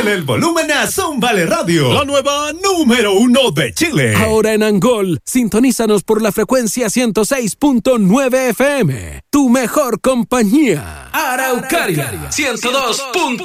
Súbele el volumen a Zómbale Radio, la nueva número 1 de Chile. Ahora en Angol, sintonízanos por la frecuencia 106.9 FM. Tu mejor compañía. Araucaria 102.